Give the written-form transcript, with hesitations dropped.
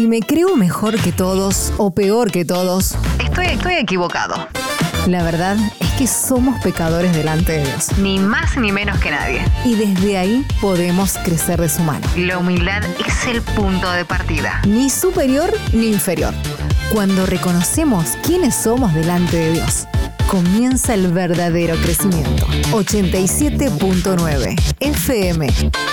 y me creo mejor que todos o peor que todos, estoy equivocado. La verdad es que somos pecadores delante de Dios. Ni más ni menos que nadie. Y desde ahí podemos crecer de su mano. La humildad es el punto de partida. Ni superior ni inferior. Cuando reconocemos quiénes somos delante de Dios, comienza el verdadero crecimiento. 87.9 FM